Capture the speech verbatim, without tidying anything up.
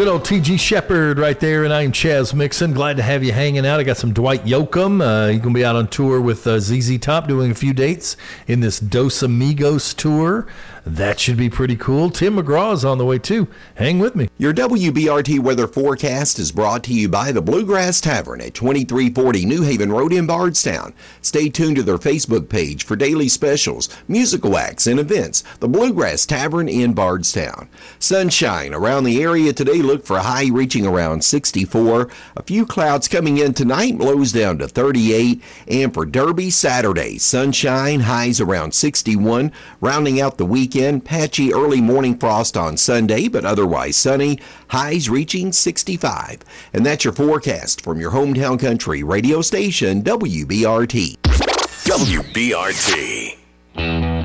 Good old T G Shepherd right there, and I'm Chaz Mixon. Glad to have you hanging out. I got some Dwight Yoakam. Uh, he's going to be out on tour with uh, Z Z Top, doing a few dates in this Dos Amigos tour. That should be pretty cool. Tim McGraw is on the way, too. Hang with me. Your W B R T weather forecast is brought to you by the Bluegrass Tavern at twenty-three forty New Haven Road in Bardstown. Stay tuned to their Facebook page for daily specials, musical acts, and events. The Bluegrass Tavern in Bardstown. Sunshine around the area today. Look for a high reaching around sixty-four. A few clouds coming in tonight, lows down to thirty-eight. And for Derby, Saturday, sunshine, highs around sixty-one. Rounding out the weekend, patchy early morning frost on Sunday, but otherwise sunny, highs reaching sixty-five. And that's your forecast from your hometown country radio station, W B R T. W B R T.